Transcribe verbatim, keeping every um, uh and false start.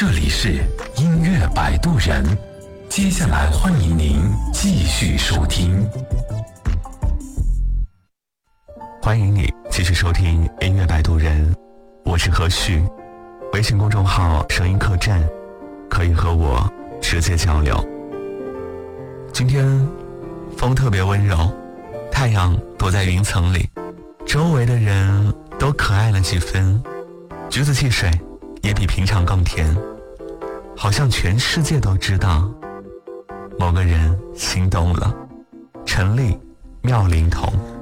这里是音乐摆渡人，接下来欢迎您继续收听。 欢迎你继续收听音乐摆渡人，我是何旭。微信公众号声音客栈可以和我直接交流。今天风特别温柔，太阳躲在云层里，周围的人都可爱了几分，橘子汽水也比平常更甜，好像全世界都知道某个人心动了。陈粒、妙龄童。